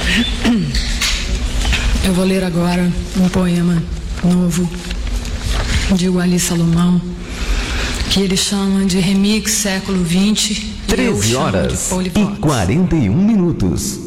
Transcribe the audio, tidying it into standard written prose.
Eu vou ler agora um poema novo de Wally Salomão, que ele chama de Remix Século XX. 13 horas e 41 minutos.